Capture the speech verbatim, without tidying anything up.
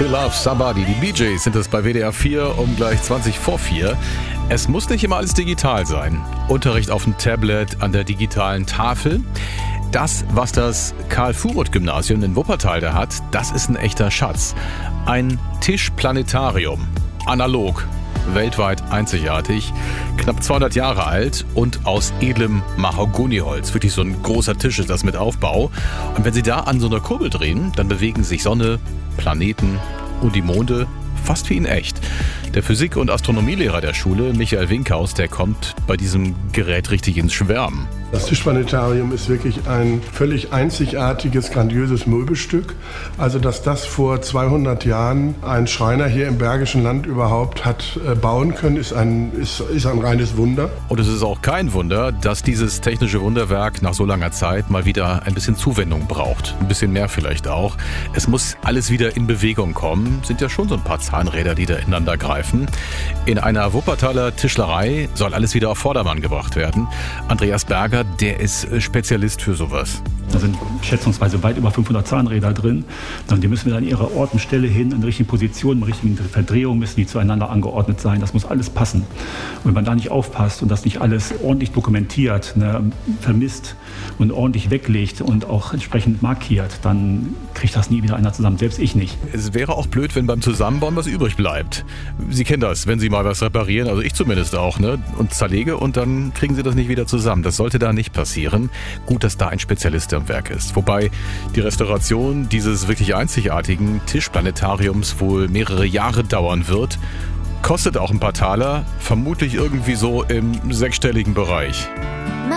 To Love Somebody. Die Bee Gees sind es bei W D R vier um gleich zwanzig vor vier. Es muss nicht immer alles digital sein. Unterricht auf dem Tablet, an der digitalen Tafel. Das, was das Karl-Furuth-Gymnasium in Wuppertal da hat, das ist ein echter Schatz. Ein Tischplanetarium. Analog. Weltweit einzigartig, knapp zweihundert Jahre alt und aus edlem Mahagoniholz. Wirklich so ein großer Tisch ist das mit Aufbau. Und wenn Sie da an so einer Kurbel drehen, dann bewegen sich Sonne, Planeten und die Monde fast wie in echt. Der Physik- und Astronomielehrer der Schule, Michael Winkhaus, der kommt bei diesem Gerät richtig ins Schwärmen. Das Tischplanetarium ist wirklich ein völlig einzigartiges, grandioses Möbelstück. Also, dass das vor zweihundert Jahren ein Schreiner hier im Bergischen Land überhaupt hat äh, bauen können, ist ein, ist, ist ein reines Wunder. Und es ist auch kein Wunder, dass dieses technische Wunderwerk nach so langer Zeit mal wieder ein bisschen Zuwendung braucht. Ein bisschen mehr vielleicht auch. Es muss alles wieder in Bewegung kommen. Sind ja schon so ein paar Zahnräder, die da ineinander greifen. In einer Wuppertaler Tischlerei soll alles wieder auf Vordermann gebracht werden. Andreas Berger, der ist Spezialist für sowas. Da sind schätzungsweise weit über fünfhundert Zahnräder drin. Und die müssen wir an ihrer Ort und Stelle hin, in der richtigen Position, in der richtigen Verdrehung müssen die zueinander angeordnet sein. Das muss alles passen. Und wenn man da nicht aufpasst und das nicht alles ordentlich dokumentiert, ne, vermisst und ordentlich weglegt und auch entsprechend markiert, dann kriegt das nie wieder einer zusammen, selbst ich nicht. Es wäre auch blöd, wenn beim Zusammenbauen was übrig bleibt. Sie kennen das, wenn Sie mal was reparieren, also ich zumindest auch, ne, und zerlege und dann kriegen Sie das nicht wieder zusammen. Das sollte da nicht passieren. Gut, dass da ein Spezialist am Werk ist. Wobei die Restauration dieses wirklich einzigartigen Tischplanetariums wohl mehrere Jahre dauern wird. Kostet auch ein paar Taler, vermutlich irgendwie so im sechsstelligen Bereich.